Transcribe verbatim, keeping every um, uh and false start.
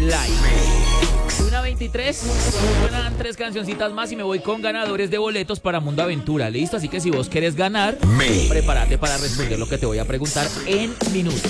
Live. Una veintitrés, suenan tres cancioncitas más y me voy con ganadores de boletos para Mundo Aventura. ¿Listo? Así que si vos querés ganar, Mix. prepárate para responder lo que te voy a preguntar en minutos.